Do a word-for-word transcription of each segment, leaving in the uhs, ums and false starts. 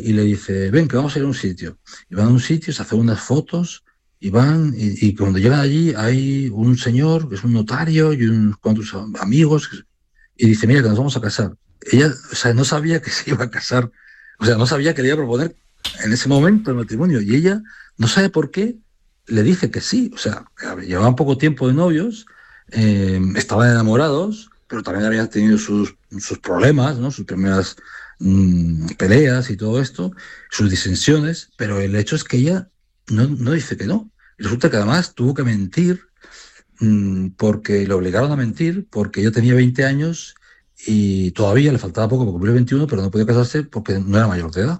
y le dice, ven, que vamos a ir a un sitio. Y van a un sitio, se hacen unas fotos y van, y, y cuando llegan allí hay un señor que es un notario y unos cuantos amigos, y dice, mira, que nos vamos a casar. Ella, o sea, no sabía que se iba a casar, o sea, no sabía que le iba a proponer en ese momento el matrimonio, y ella no sabe por qué le dice que sí. O sea, llevaban poco tiempo de novios, eh, estaban enamorados, pero también habían tenido sus, sus problemas, ¿no? Sus primeras mmm, peleas y todo esto, sus disensiones, pero el hecho es que ella no, no dice que no. Y resulta que además tuvo que mentir mmm, porque le obligaron a mentir, porque ella tenía veinte años y todavía le faltaba poco para cumplir veintiuno, pero no podía casarse porque no era mayor de edad.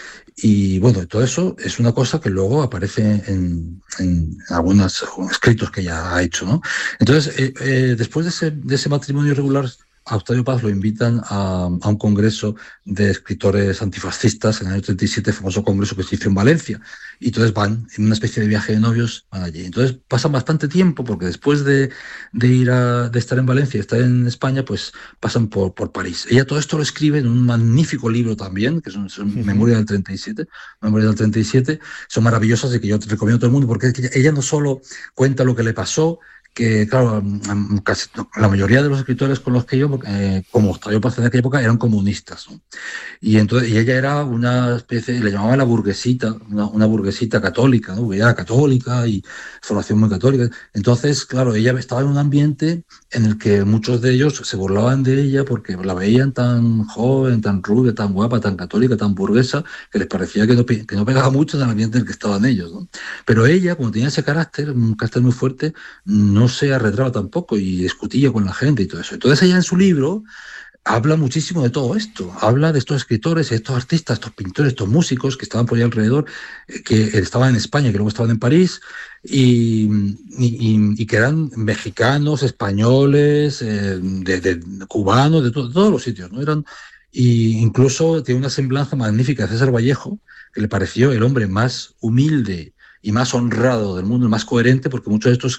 Y bueno, todo eso es una cosa que luego aparece en, en algunos escritos que ella ha hecho, ¿no? Entonces, eh, eh, después de ese, de ese matrimonio irregular, a Octavio Paz lo invitan a, a un congreso de escritores antifascistas en el año treinta y siete, famoso congreso que se hizo en Valencia. Y entonces van en una especie de viaje de novios, van allí. Entonces pasan bastante tiempo, porque después de, de ir a, de estar en Valencia y estar en España, pues pasan por, por París. Ella todo esto lo escribe en un magnífico libro también, que son, son uh-huh. Memoria del treinta y siete. Memoria del treinta y siete. Son maravillosas y que yo te recomiendo a todo el mundo, porque ella, ella no solo cuenta lo que le pasó, que claro, casi la mayoría de los escritores con los que yo, eh, como Octavio Paz en aquella época, eran comunistas, ¿no? Y entonces y ella era una especie, le llamaban la burguesita, una, una burguesita católica, ¿no? Ella era católica y formación muy católica. Entonces, claro, ella estaba en un ambiente en el que muchos de ellos se burlaban de ella porque la veían tan joven, tan rubia, tan guapa, tan católica, tan burguesa, que les parecía que no, que no pegaba mucho en el ambiente en el que estaban ellos, ¿no? Pero ella, como tenía ese carácter, un carácter muy fuerte, no se arredraba tampoco y discutía con la gente y todo eso. Entonces ella en su libro habla muchísimo de todo esto, habla de estos escritores, estos artistas, estos pintores, estos músicos que estaban por ahí alrededor, que estaban en España, que luego estaban en París, y, y, y que eran mexicanos, españoles, eh, de, de, cubanos, de, to, de todos los sitios, ¿no? Eran, y incluso tiene una semblanza magnífica de César Vallejo, que le pareció el hombre más humilde y más honrado del mundo, más coherente, porque muchos de estos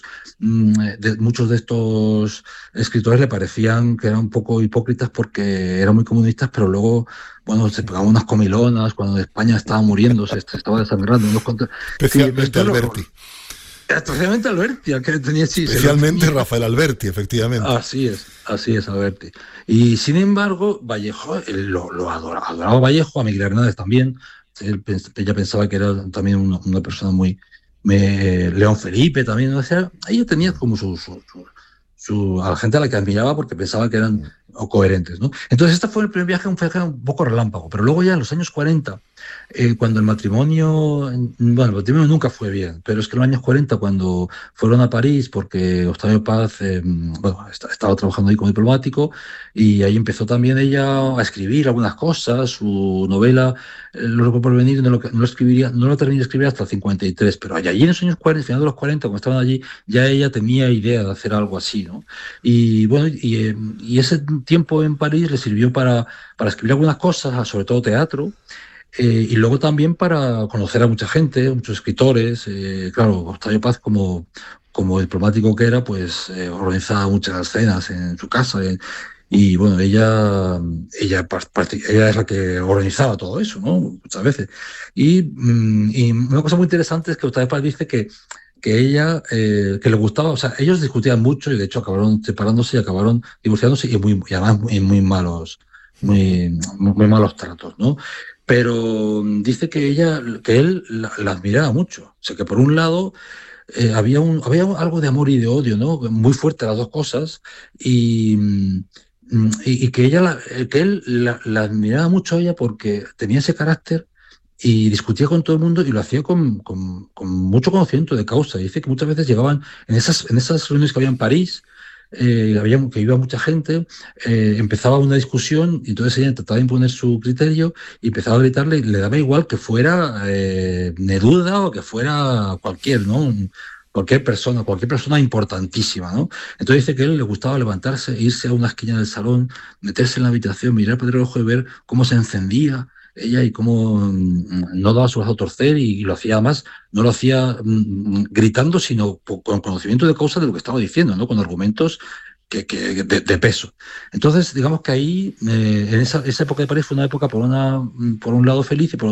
de, muchos de estos escritores le parecían que eran un poco hipócritas porque eran muy comunistas, pero luego, bueno, se pegaban unas comilonas cuando España estaba muriendo, se estaba desangrando. Unos contra... Especialmente sí, Alberti. Especialmente Alberti, que tenía sí, Especialmente Rafael Alberti, efectivamente. Así es, así es, Alberti. Y sin embargo, Vallejo, él lo, lo adoraba, adoraba Vallejo, a Miguel Hernández también. Él, ella pensaba que era también una, una persona muy... Me, León Felipe también, o sea, ella tenía como su, su, su, su, a la gente a la que admiraba porque pensaba que eran coherentes, ¿no? Entonces este fue el primer viaje, un viaje un poco relámpago, pero luego ya en los años cuarenta, eh, cuando el matrimonio, bueno, el matrimonio nunca fue bien, pero es que en los años cuarenta, cuando fueron a París, porque Octavio Paz, eh, bueno, estaba trabajando ahí como diplomático, y ahí empezó también ella a escribir algunas cosas, su novela, eh, Lo que por venir, no lo, no lo escribiría, no lo terminé de escribir hasta el cincuenta y tres, pero allí en los años cuarenta, final de los cuarenta, cuando estaban allí, ya ella tenía idea de hacer algo así, ¿no? Y bueno, y, eh, y ese tiempo en París le sirvió para, para escribir algunas cosas, sobre todo teatro, eh, y luego también para conocer a mucha gente, muchos escritores. Eh, claro, Octavio Paz, como, como diplomático que era, pues eh, organizaba muchas cenas en su casa. Eh, y bueno, ella, ella, ella es la que organizaba todo eso, ¿no? Muchas veces. Y, y una cosa muy interesante es que Octavio Paz dice que que ella, eh, que le gustaba, o sea, ellos discutían mucho y de hecho acabaron separándose y acabaron divorciándose y, muy, y además en muy malos, muy, muy malos tratos, ¿no? Pero dice que ella, que él la, la admiraba mucho. O sea, que por un lado eh, había, un, había algo de amor y de odio, ¿no? Muy fuerte las dos cosas, y, y, y que ella, la, que él la, la admiraba mucho a ella porque tenía ese carácter y discutía con todo el mundo y lo hacía con, con, con mucho conocimiento de causa. Y dice que muchas veces llegaban en esas, en esas reuniones que había en París, eh, había, que iba mucha gente, eh, empezaba una discusión y entonces ella trataba de imponer su criterio y empezaba a gritarle, y le daba igual que fuera eh, Neruda o que fuera cualquier, ¿no? Cualquier persona, cualquier persona importantísima, ¿no? Entonces dice que a él le gustaba levantarse, irse a una esquina del salón, meterse en la habitación, mirar por el ojo y ver cómo se encendía ella y cómo no daba su brazo a torcer, y, y lo hacía más, no lo hacía mm, gritando, sino con conocimiento de causa de lo que estaba diciendo, ¿no? Con argumentos que, que de, de peso. Entonces, digamos que ahí, eh, en esa, esa época de París fue una época por, una, por un lado feliz y por